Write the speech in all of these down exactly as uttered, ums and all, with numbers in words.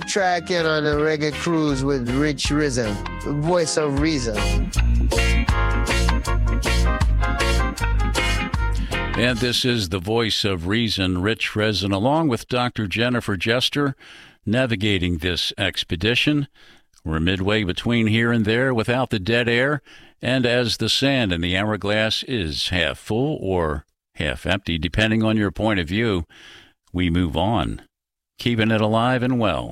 track in on the Reggae Cruise with Rich Risen, the voice of reason. And this is the voice of reason, Rich Risen, along with Doctor Jennifer Jester, navigating this expedition. We're midway between here and there without the dead air, and as the sand in the hourglass is half full or half empty, depending on your point of view, we move on, keeping it alive and well.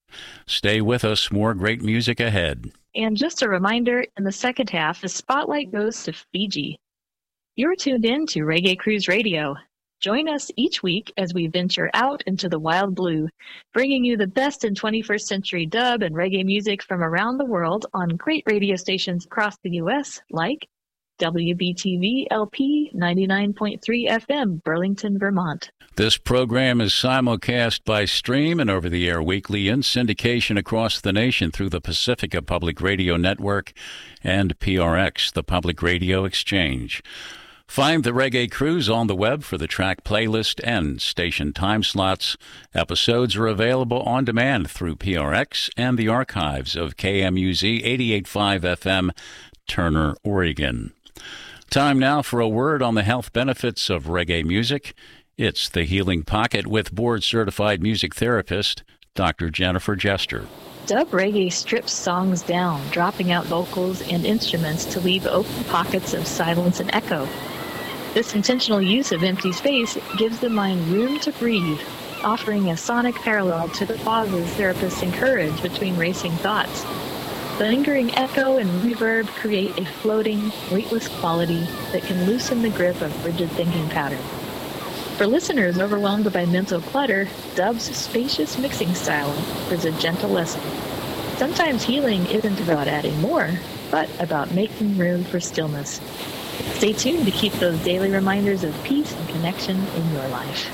Stay with us, more great music ahead. And just a reminder, in the second half, the spotlight goes to Fiji. You're tuned in to Reggae Cruise Radio. Join us each week as we venture out into the wild blue, bringing you the best in twenty-first century dub and reggae music from around the world on great radio stations across the U S like W B T V L P ninety-nine point three F M, Burlington, Vermont. This program is simulcast by stream and over-the-air weekly in syndication across the nation through the Pacifica Public Radio Network and P R X, the Public Radio Exchange. Find the Reggae Cruise on the web for the track playlist and station time slots. Episodes are available on demand through P R X and the archives of K M U Z eighty-eight point five F M, Turner, Oregon. Time now for a word on the health benefits of reggae music. It's The Healing Pocket with board-certified music therapist, Doctor Jennifer Jester. Dub reggae strips songs down, dropping out vocals and instruments to leave open pockets of silence and echo. This intentional use of empty space gives the mind room to breathe, offering a sonic parallel to the pauses therapists encourage between racing thoughts. The lingering echo and reverb create a floating, weightless quality that can loosen the grip of rigid thinking patterns. For listeners overwhelmed by mental clutter, Dub's spacious mixing style offers a gentle lesson. Sometimes healing isn't about adding more, but about making room for stillness. Stay tuned to keep those daily reminders of peace and connection in your life.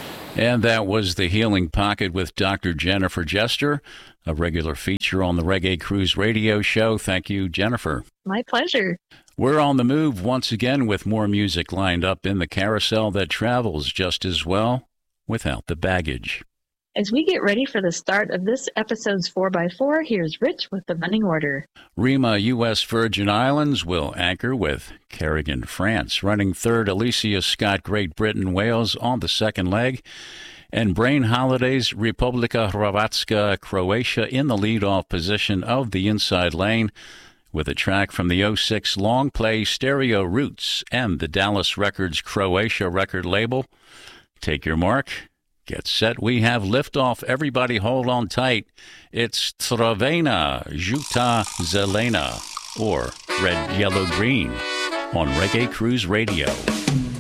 And that was The Healing Pocket with Doctor Jennifer Jester, a regular feature on the Reggae Cruise radio show. Thank you, Jennifer. My pleasure. We're on the move once again with more music lined up in the carousel that travels just as well without the baggage. As we get ready for the start of this episode's four by four, here's Rich with the running order. Rima, U S Virgin Islands, will anchor with Kerrigan, France. Running third, Alicia Scott, Great Britain, Wales on the second leg. And Brain Holidays, Republika Hrvatska, Croatia in the lead-off position of the inside lane with a track from the oh six long play Stereo Roots and the Dallas Records Croatia record label. Take your mark. Get set. We have liftoff. Everybody hold on tight. It's Crvena, Žuta, Zelena, or Red, Yellow, Green on Reggae Cruise Radio.